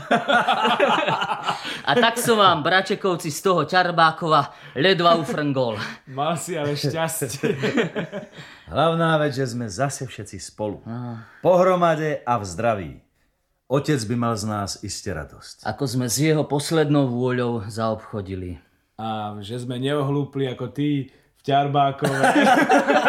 A tak som vám, bračekovci, z toho Ťarbákova ledva ufrngol. Mal si ale šťastie. Hlavná vec, že sme zase všetci spolu. Pohromade a v zdraví. Otec by mal z nás iste radosť. Ako sme s jeho poslednou vôľou zaobchodili. A že sme neohlúpli ako ty v Ťarbákove.